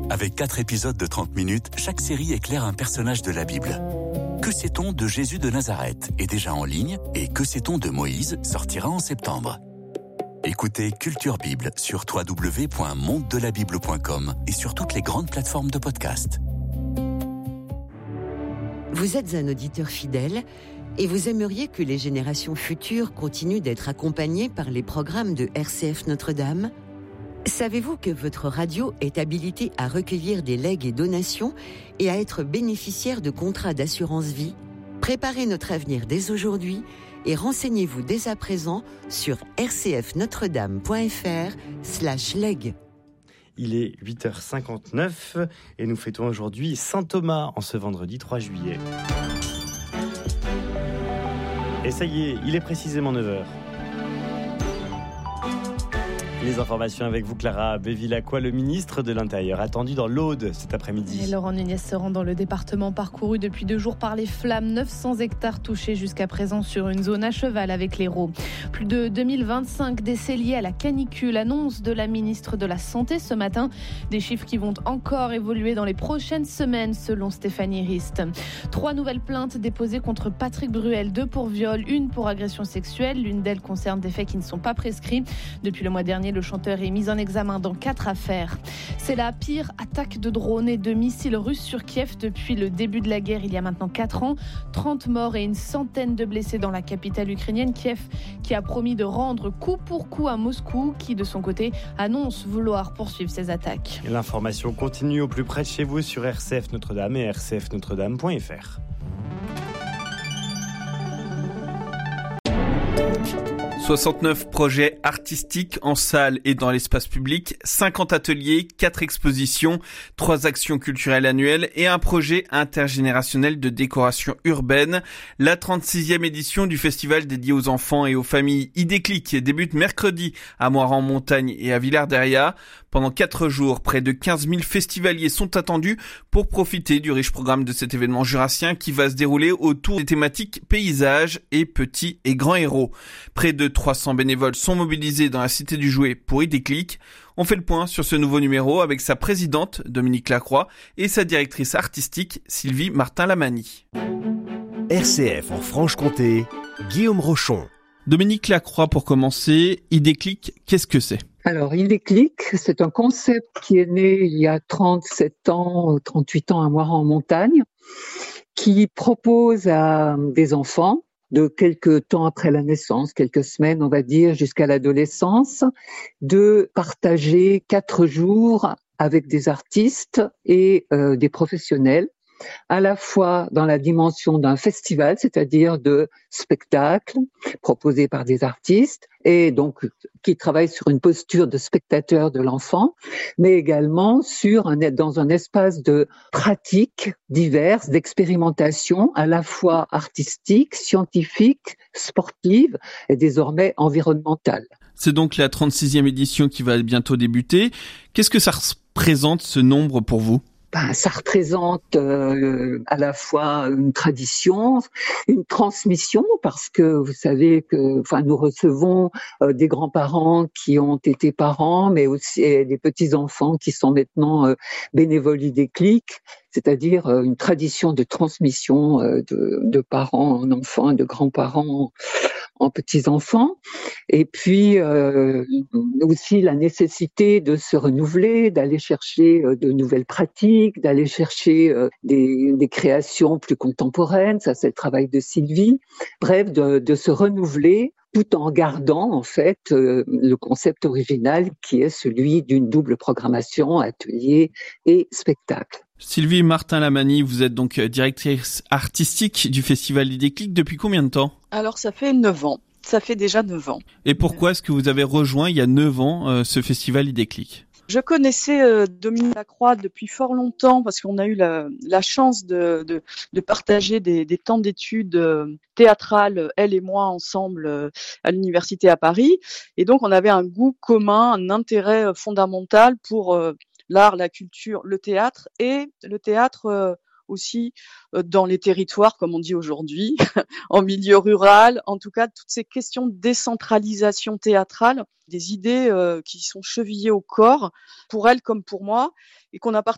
Avec 4 épisodes de 30 minutes, chaque série éclaire un personnage de la Bible. Que sait-on de Jésus de Nazareth est déjà en ligne et Que sait-on de Moïse sortira en septembre. Écoutez Culture Bible sur www.mondedelabible.com et sur toutes les grandes plateformes de podcast. Vous êtes un auditeur fidèle et vous aimeriez que les générations futures continuent d'être accompagnées par les programmes de RCF Notre-Dame ? Savez-vous que votre radio est habilitée à recueillir des legs et donations et à être bénéficiaire de contrats d'assurance vie ? Préparez notre avenir dès aujourd'hui et renseignez-vous dès à présent sur rcfnotredame.fr/leg. Il est 8h59 et nous fêtons aujourd'hui Saint Thomas en ce vendredi 3 juillet. Et ça y est, il est précisément 9h. Les informations avec vous, Clara Bévilacqua, le ministre de l'Intérieur, attendu dans l'Aude cet après-midi. Et Laurent Nunez se rend dans le département parcouru depuis 2 jours par les flammes. 900 hectares touchés jusqu'à présent sur une zone à cheval avec l'Hérault. Plus de 2025 décès liés à la canicule. Annonce de la ministre de la Santé ce matin. Des chiffres qui vont encore évoluer dans les prochaines semaines selon Stéphanie Rist. 3 nouvelles plaintes déposées contre Patrick Bruel. 2 pour viol, 1 pour agression sexuelle. L'une d'elles concerne des faits qui ne sont pas prescrits. Depuis le mois dernier, le chanteur est mis en examen dans 4 affaires. C'est la pire attaque de drones et de missiles russes sur Kiev depuis le début de la guerre il y a maintenant 4 ans. 30 morts et une centaine de blessés dans la capitale ukrainienne. Kiev qui a promis de rendre coup pour coup à Moscou, qui de son côté annonce vouloir poursuivre ses attaques. L'information continue au plus près de chez vous sur RCF Notre-Dame et rcfnotredame.fr. 69 projets artistiques en salle et dans l'espace public, 50 ateliers, 4 expositions, 3 actions culturelles annuelles et un projet intergénérationnel de décoration urbaine. La 36e édition du festival dédié aux enfants et aux familles Idéclic débute mercredi à Moirans-Montagne et à Villard-Derriat. Pendant 4 jours, près de 15 000 festivaliers sont attendus pour profiter du riche programme de cet événement jurassien qui va se dérouler autour des thématiques paysages et petits et grands héros. Près de 300 bénévoles sont mobilisés dans la Cité du Jouet pour Idéclic. On fait le point sur ce nouveau numéro avec sa présidente, Dominique Lacroix, et sa directrice artistique, Sylvie Martin-Lamani. RCF en Franche-Comté, Guillaume Rochon. Dominique Lacroix, pour commencer, Idéclic, qu'est-ce que c'est ? Alors, Idéclic, c'est un concept qui est né il y a 37 ans, 38 ans à Moirans-en-Montagne, qui propose à des enfants de quelques temps après la naissance, quelques semaines, on va dire, jusqu'à l'adolescence, de partager 4 jours avec des artistes et des professionnels, à la fois dans la dimension d'un festival, c'est-à-dire de spectacles proposés par des artistes et donc qui travaillent sur une posture de spectateur de l'enfant, mais également dans un espace de pratiques diverses, d'expérimentation à la fois artistique, scientifique, sportive et désormais environnementale. C'est donc la 36e édition qui va bientôt débuter. Qu'est-ce que ça représente, ce nombre, pour vous ? Ça représente à la fois une tradition, une transmission, parce que vous savez que, nous recevons des grands-parents qui ont été parents, mais aussi des petits-enfants qui sont maintenant bénévoles Idéclic, c'est-à-dire une tradition de transmission de parents en enfants, de grands-parents en petits-enfants, et puis aussi la nécessité de se renouveler, d'aller chercher de nouvelles pratiques, d'aller chercher des créations plus contemporaines, ça c'est le travail de Sylvie, bref, de se renouveler tout en gardant en fait le concept original qui est celui d'une double programmation, atelier et spectacle. Sylvie Martin-Lamani, vous êtes donc directrice artistique du festival Idéclic depuis combien de temps ? Alors ça fait 9 ans. Ça fait déjà 9 ans. Et pourquoi est-ce que vous avez rejoint il y a 9 ans ce festival Idéclic ? Je connaissais Dominique Lacroix depuis fort longtemps parce qu'on a eu la chance de partager des temps d'études théâtrales, elle et moi ensemble à l'université à Paris. Et donc on avait un goût commun, un intérêt fondamental pour l'art, la culture, le théâtre et le théâtre aussi dans les territoires, comme on dit aujourd'hui, en milieu rural. En tout cas, toutes ces questions de décentralisation théâtrale, des idées qui sont chevillées au corps, pour elle comme pour moi, et qu'on a